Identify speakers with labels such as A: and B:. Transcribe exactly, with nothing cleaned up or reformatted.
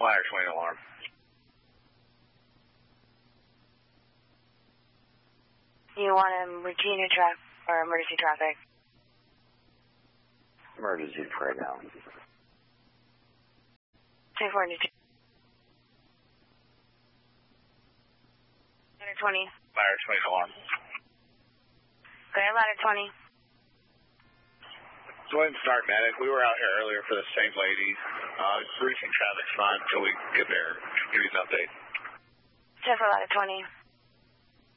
A: Ladder twenty alarm.
B: You want a routine or, tra or emergency traffic?
C: Emergency right now.
B: ten forty-two. Ladder twenty.
A: Ladder twenty alarm.
B: Go ahead, ladder twenty.
A: Go ahead and start, medic. We were out here earlier for the same ladies. Uh, routine traffic's fine until we get there. Give you an update.
B: ten for ladder twenty.